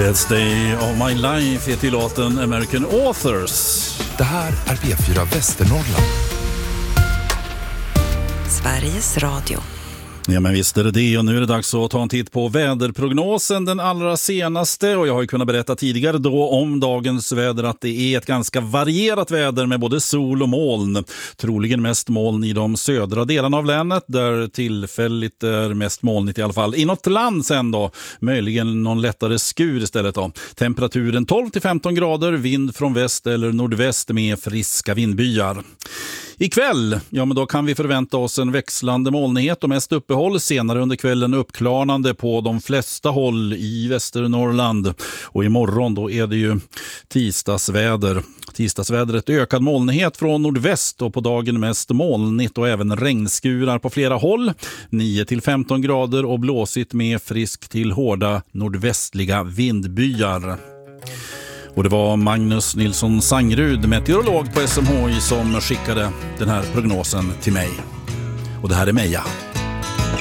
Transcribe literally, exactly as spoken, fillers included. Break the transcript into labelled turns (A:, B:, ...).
A: Best Day of My Life är till låten American Authors.
B: Det här är P fyra Västernorrland.
C: Sveriges Radio.
A: Ja, men visst är det det, och nu är det dags att ta en titt på väderprognosen, den allra senaste, och jag har ju kunnat berätta tidigare då om dagens väder att det är ett ganska varierat väder med både sol och moln. Troligen mest moln i de södra delarna av länet, där tillfälligt är mest molnigt i alla fall. I något land sen då, möjligen någon lättare skur istället då. Temperaturen tolv till femton grader, vind från väst eller nordväst med friska vindbyar. Ikväll, ja men då kan vi förvänta oss en växlande molnighet och mest uppehåll, senare under kvällen uppklarnande på de flesta håll i Västernorrland. Och imorgon då är det ju tisdagsväder. Tisdagsvädret ökad molnighet från nordväst och på dagen mest molnigt och även regnskurar på flera håll. nio till femton grader och blåsigt med frisk till hårda nordvästliga vindbyar. Och det var Magnus Nilsson Sangrud, meteorolog på S M H I, som skickade den här prognosen till mig. Och det här är Meja.